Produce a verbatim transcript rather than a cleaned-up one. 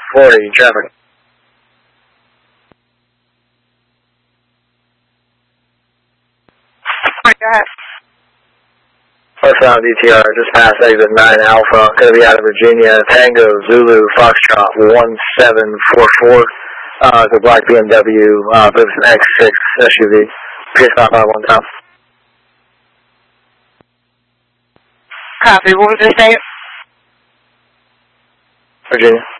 forty, traffic. Go ahead. Westbound D T R, just past exit nine Alpha, going to be out of Virginia, Tango, Zulu, Foxtrot, one seven four four, uh, the black B M W, uh, but it's an X six S U V. Please stop by one time. Copy, what was the state? Virginia.